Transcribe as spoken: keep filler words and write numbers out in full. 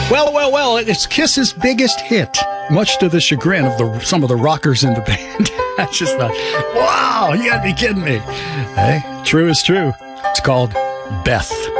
Well, well, well, it's Kiss's biggest hit, much to the chagrin of the some of the rockers in the band. I just thought, wow, you gotta be kidding me. Hey, true is true. It's called Beth.